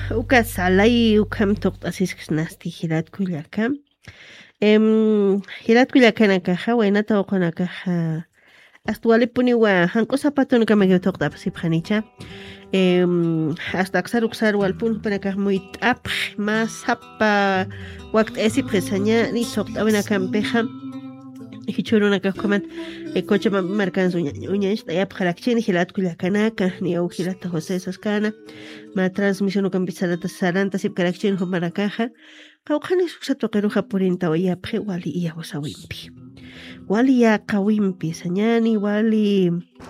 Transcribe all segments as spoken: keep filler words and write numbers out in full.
uka salay ukam tuqt'asisqa nasti hiratkullaka. Em hiratkullakana kaja waynata uqunakaja astwalipuniwa hanq'u sapatuna kamayu tuqt'apasipqanicha. Em hasta aqsar uqsar walpun panakaj muy t'apq mas sapa waqt'esipqa sañani tuqt'awinakanpiqa hichuruna kaqkuman Cochabamba marcanso uñash tayapqaraqchini hilatkullakanaka ni au hilata José Saskana ma transmisión ukampizarata saranta sipkaraqchini humarakaja qawqani suqsatuqiruja purinta wayapqi wali iya wasawimpi wali yaqawimpi sañani wali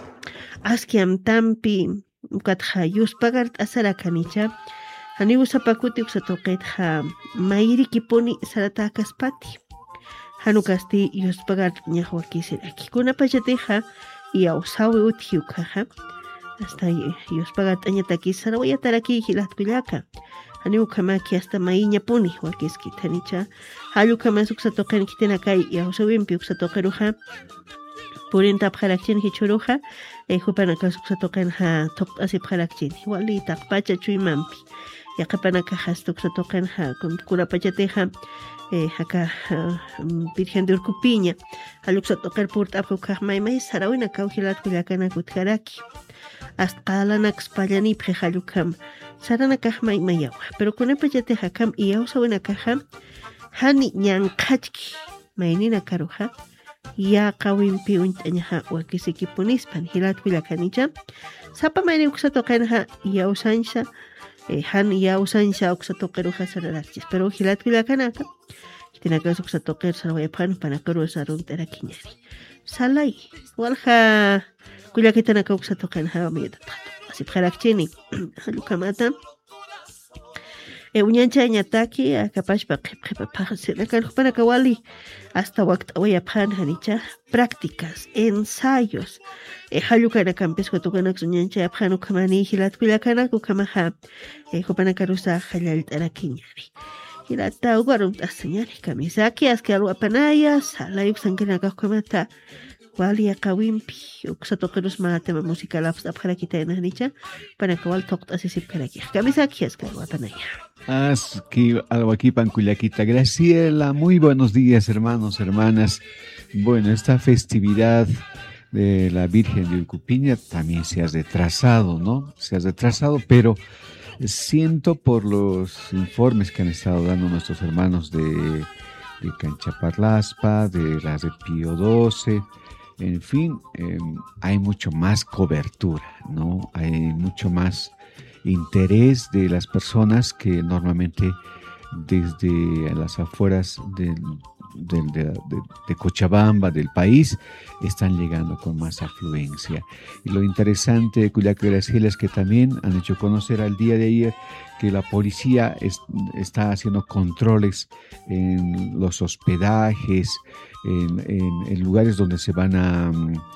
asquiamtampi ukatja yuspagar t'asarakanicha hani usapakuti uksatuqitja mayrikipuni sarata kaspati hanukasti yuspagar ñajwakisiraki kunapachatija yawsawi uthiukaja hasta yuspagar t'añatakisara wayataraki hilatkullaka hani ukamaki hasta mayñapuni wakiskitanicha hallukaman suqsatuqin kitinakay yawsawimpi uksatuqiruja purinta apqaraqchini hichuruja hupanaka suqsatuqinja tuqt'asipqaraqchini wali taqpacha chuymanpi yaqapanaka hasta uksatuqinja kunapachatija Eh, acá uh, Virgen de Urcupiña haluksa tocar purta apukaj maymay sarawina kawhilat kullakana kutkaraki hasta qalanak spallani halukam sarana kaj maymayawa pero kunepa yate hakam iyawsawina kaja hani ñanqachki maynina karuja ya qawimpi unt'añaja wakisikipunispan hilat kullakanicha sapa mayni uksa toqenja iyawsansha Eh, han ya usancha uksatoqiruja sararachis pero hilatkullakanaka kitinaka uksatoqir sarawayaphan panakaru sarunt'arakiñari salay walja kullakitanaka uksatoqinja miyutata asipqaraqchini hallukamata e uñancha ñataki akapashpa qhipqhipapaqa sinakarujpanaka wali hasta waqt'awayaphan hanicha prácticas ensayos e hallukanakanpis watukanaksu ñancha aphan ukamani hilatkullakanaka ukamaja e hupanakarusa hallallt'arakiñari hilata uwarumt'asñari kamisaki askar wapanaya salay uksankinakaqkumanta wali aqawimpi uksatoqirusma tema musicalapas apqarakitaynaqnicha panaka wali tuqt'asisipqarakij kamisaki askar wapanaya. Aski alwakipan kullakita. Graciela, muy buenos días, hermanos, hermanas. Bueno, esta festividad de la Virgen de Urcupiña también se ha retrasado, ¿no? Se ha retrasado, pero siento por los informes que han estado dando nuestros hermanos de, de Canchaparlaspa, de la de Pío doce, en fin, eh, hay mucho más cobertura, ¿no? Hay mucho más interés de las personas que normalmente desde las afueras de, de, de, de, de Cochabamba, del país, están llegando con más afluencia. Y lo interesante de Culiacán, Graciela, es que también han hecho conocer al día de ayer que la policía es, está haciendo controles en los hospedajes, en, en, en lugares donde se van a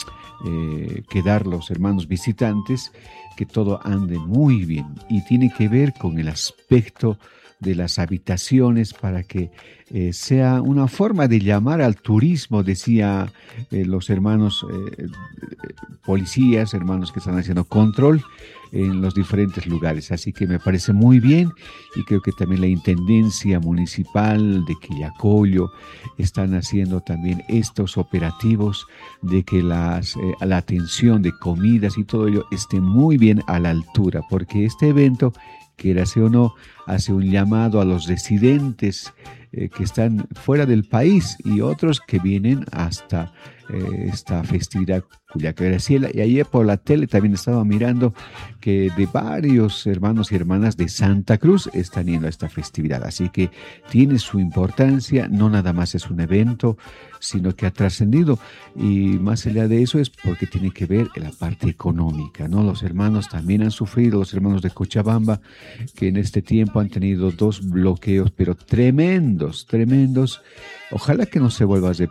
eh, quedar los hermanos visitantes, que todo ande muy bien, y tiene que ver con el aspecto de las habitaciones para que eh, sea una forma de llamar al turismo, decía eh, los hermanos eh, policías, hermanos que están haciendo control en los diferentes lugares. Así que me parece muy bien, y creo que también la Intendencia Municipal de Quillacollo están haciendo también estos operativos de que las, eh, la atención de comidas y todo ello esté muy bien a la altura, porque este evento, quierase o no, hace un llamado a los residentes eh, que están fuera del país y otros que vienen hasta eh, esta festividad Culiacán, Graciela. Y ayer por la tele también estaba mirando que de varios hermanos y hermanas de Santa Cruz están yendo a esta festividad. Así que tiene su importancia, no nada más es un evento, sino que ha trascendido, y más allá de eso es porque tiene que ver en la parte económica, ¿no? Los hermanos también han sufrido, los hermanos de Cochabamba, que en este tiempo han tenido dos bloqueos, pero tremendos, tremendos. Ojalá que no se vuelva a repetir.